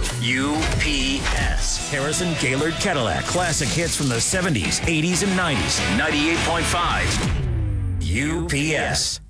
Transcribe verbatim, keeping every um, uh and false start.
U P S. Harrison Gaylord Cadillac. Classic hits from the seventies, eighties, and nineties. ninety-eight point five. U P S.